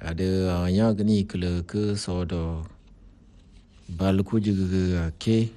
ada yang gini kele ke sodo balku juga ke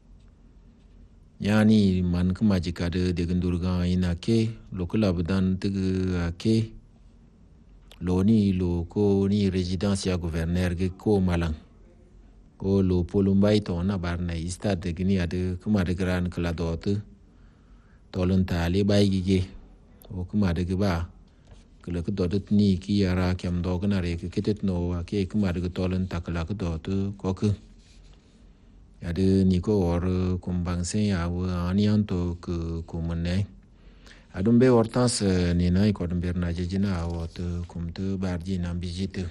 yani man kemaji kade de gendurga ina ke lokula budan tege ke lo ni lo ko ni residencia gouverneur ge ko malang ko lo polumbai to na barna istad de gini ada kuma de gran kala dot tolun tali bai gige o kuma de ba kala ke dot ni ki ara kem do kana re ke ketet no ke kuma de tolun takala ke dot ko ke ada ni ko or kumbang sen ya wa anianto ke kumane adum be hortans ni na ko dum berna jejina awot kumtu barji na bijite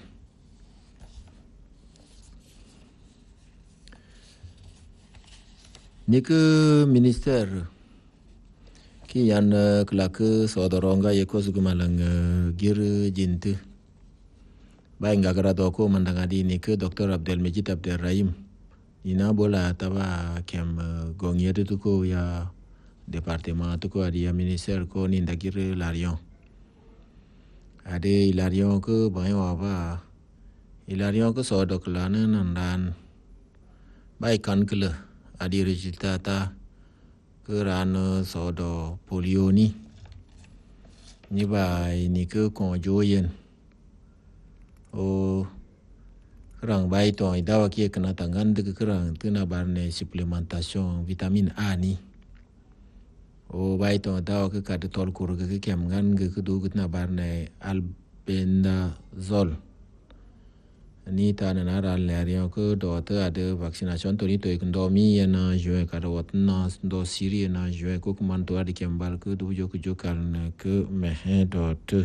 ni ke minister ki yan klak sodoronga ye ko sugumalang gir jinte bay ngagara do ko mandangadi ni ke Dr. Abdel Mejid Abdel Rahim ina bola taba kem gongye tu ko ya departement tu ko dia minister ko ni ndagir larion ade ilarion ko bayo aba ilarion ko so doklana nandan bai kan kle adi resultata ke ran so do polio ni bai ni ke ko joyen o kerang bai to dawa kia kena tangan de kerang tuna barne supplementation vitamin A ni o bai to dawa ke kad tol kur ke kem ngan ke du gutna barne albendazole ni ta na ral lerio ko do ta ada vaccination to ni to ikndo mi na joe ka do na do siri na joe ko man to adi kem bal ke du jo kal ke me do te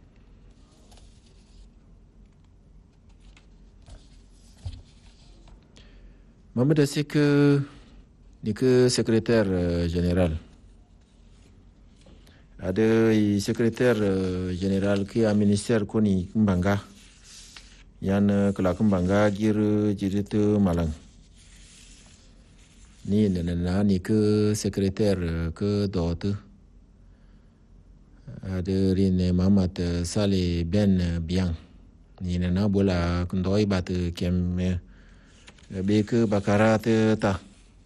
Mamadou c'est que ni ke secrétaire général ada secrétaire général ki a ministère ko ni Mbanga yan kala Mbanga jirit Malang ni na ni ke secrétaire ke dot ada rine Mamat Saleh Ben Biang ni na bola kndoi bat kem be ke bakarat ta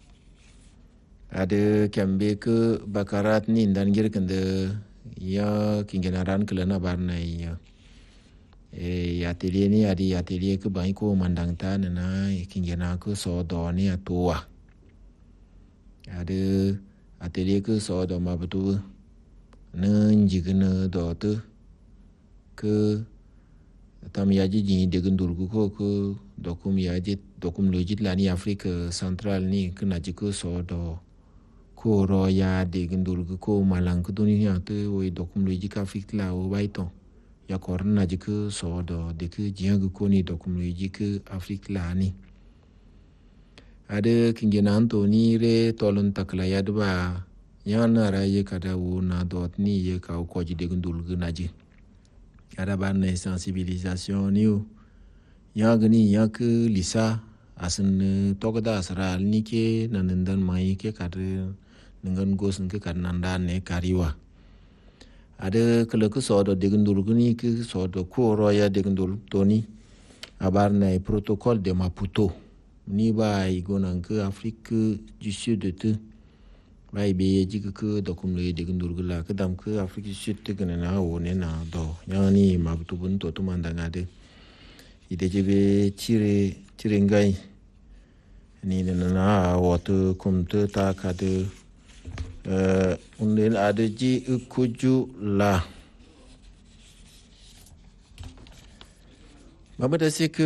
ada kembe ke bakarat ni dan gir kende ya kingenaran kelana barna ya atelier ni adi atelier ke bai ko mandang ta na kingena ke so do ni atua ada atelier ke so do ma betu nan jigna do te ke tam yaji ji de gundur ko ke dokum yaji dokum logit la ni Afrique centrale ni kena jiku so do ko ro ya de gundur ko malang ko duni ya te o dokum logik Afrique la o baito ya korna jiku so do de ke jiang ko ni dokum logik Afrique la ni ada kingenan to ni re tolon takla ya ba yana ra ye kada wo na dot ni ye ka ko ji de gundur na ji ada ban sensibilisation ni ya gani ya ke lisa asin togda asra ni ke nandan mai ke kadre dengan gosun ke karnanda ne kariwa ada kele ke sodo degundur guni ke sodo ko roya degundur toni abar na protocole de Maputo ni bai gonan ke Afrique du Sud te bai be ji ke dokum le degundur gula ke dam ke Afrique du Sud te gana o ne na do yani Maputo bun to to mandanga de ide jebe tire ngai ni na watu kumtu ta kade unden ada ji ukuju la mama dasi ke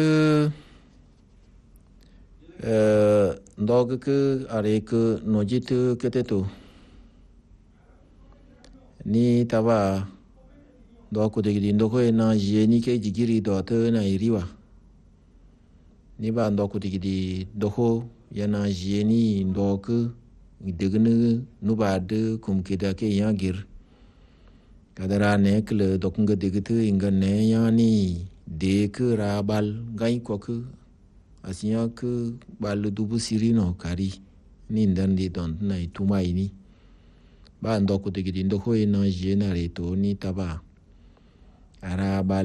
ndog ke are ke nojit ketetu ni taba do ko de gindo ko na je ni ke jigiri do te na iriwa ni ba ndo ko di doho yana je ni ndo ko degne nu ba de kum ke da ke yagir kadara ne kle dokunga degete inga ne yani de ke rabal gai ko ke asinya ke bal dubu sirino kari ni ndan di don na ituma ini ba ndo ko di ndo ho na je na re to ni taba arabal